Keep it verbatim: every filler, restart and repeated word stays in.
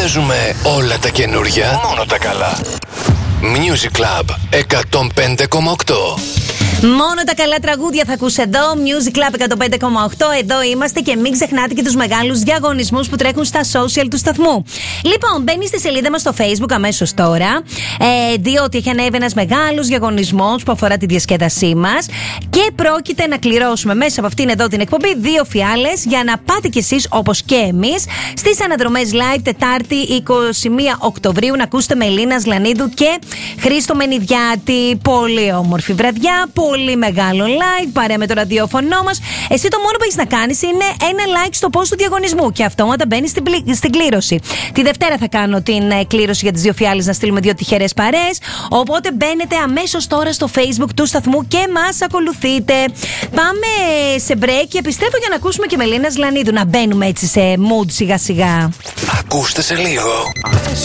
παίζουμε όλα τα καινούργια, μόνο τα καλά. Music Club εκατόν πέντε κόμμα οκτώ. Μόνο τα καλά τραγούδια θα ακούς εδώ. Music Club εκατόν πέντε κόμμα οκτώ. Εδώ είμαστε και μην ξεχνάτε και τους μεγάλους διαγωνισμούς που τρέχουν στα social του σταθμού. Λοιπόν, μπαίνει στη σελίδα μας στο Facebook αμέσως τώρα. Ε, διότι έχει ανέβει ένας μεγάλος διαγωνισμός που αφορά τη διασκέδασή μας. Και πρόκειται να κληρώσουμε μέσα από αυτήν εδώ την εκπομπή δύο φιάλες για να πάτε κι εσείς όπως και εμείς στις αναδρομές live Τετάρτη είκοσι μία Οκτωβρίου να ακούσετε Μελίνα Σλανίδου και Χρήστο Μενιδιάτη. Πολύ όμορφη βραδιά. Πολύ μεγάλο live παρέα με το ραδιόφωνο μας. Εσύ το μόνο που έχεις να κάνεις είναι ένα like στο post του διαγωνισμού και αυτόματα μπαίνεις στην, πλη... στην κλήρωση. Τη Δευτέρα θα κάνω την ε, κλήρωση για τις δύο φιάλες να στείλουμε δύο τυχερές παρέες. Οπότε μπαίνετε αμέσως τώρα στο Facebook του σταθμού και μας ακολουθείτε. Πάμε σε break και επιστρέφω για να ακούσουμε και Μελίνα Σλανίδου. Να μπαίνουμε έτσι σε mood σιγά σιγά. Ακούστε σε λίγο.